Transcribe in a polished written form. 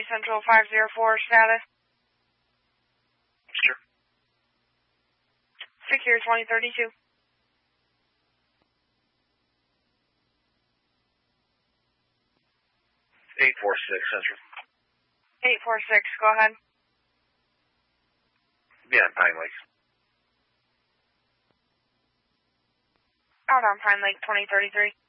Central 504 status. Sure. Secure 2032. 846 Central. 846, go ahead. Yeah, Pine Lake. Out on Pine Lake 2033.